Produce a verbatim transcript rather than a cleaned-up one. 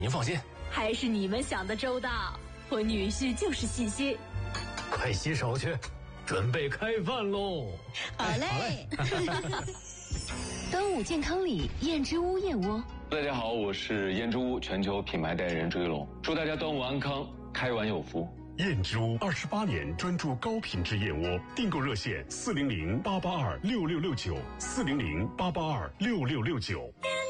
您放心， 还是你们想的周到，我女婿就是细心。 快洗手去，准备开饭喽！ 好嘞。 端午健康里，燕之屋燕窝。 大家好，我是燕之屋全球品牌代言人朱一龙，祝大家端午安康，开碗有福。 燕之屋二十八年专注高品质燕窝，订购热线四零零八八二六六六九，四零零八八二六六六九。